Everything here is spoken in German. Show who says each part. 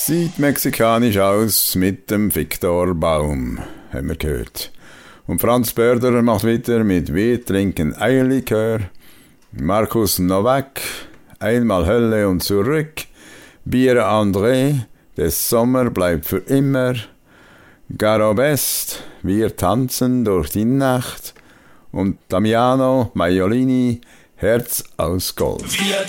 Speaker 1: Sieht mexikanisch aus mit dem Viktor Baum, haben wir gehört. Und Franz Börder macht weiter mit Wir trinken Eierlikör. Markus Nowak, Einmal Hölle und zurück. Bier André, der Sommer bleibt für immer. Garo Best, Wir tanzen durch die Nacht. Und Damiano Maiolini, Herz aus Gold.